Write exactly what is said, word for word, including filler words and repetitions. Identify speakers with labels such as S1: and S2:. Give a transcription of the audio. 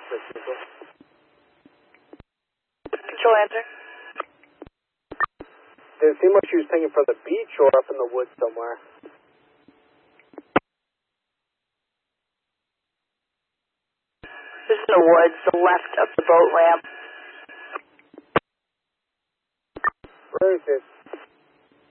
S1: Control answer.
S2: Did it seem like she was taken from the beach or up in the woods somewhere?
S1: This is in the woods, the left of the boat ramp.
S2: Where is it?